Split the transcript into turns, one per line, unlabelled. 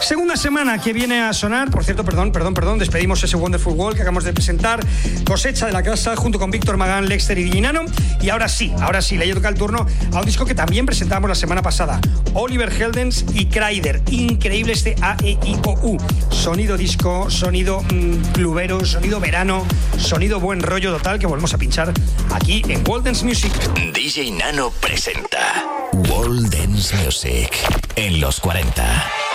Segunda semana que viene a sonar, por cierto, perdón, despedimos ese Wonderful World que acabamos de presentar, Cosecha de la Casa, junto con Víctor Magán, Lexter y Guillinano. Y ahora sí, le toca el turno a un disco que también presentamos la semana pasada, Oliver Heldens y Kryder. Increíble este A-E-I-O-U. Sonido disco, sonido clubero, sonido verano, sonido buen rollo total, que volvemos a pinchar aquí en World Dance Music.
DJ Nano presenta World Dance Music en los 40.